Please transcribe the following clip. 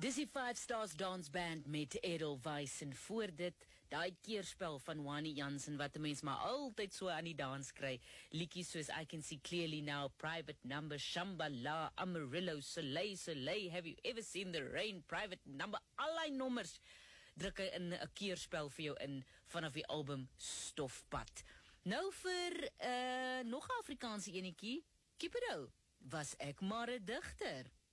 Dis die Five Stars Dance Band met Edelweiss en voor dit, daai keerspel van Wani Jansen wat 'n mens maar altyd so aan die dans kry. Liedjies soos I Can See Clearly Now, Private Number, Shambhala, Amarillo, Soleil, Soleil, Have You Ever Seen the Rain, Private Number, allei nommers druk hy in 'n keerspel vir jou in vanaf die album Stofpad. Nou vir nog 'n Afrikaanse enetjie, Kipedo, was ek maar 'n digter.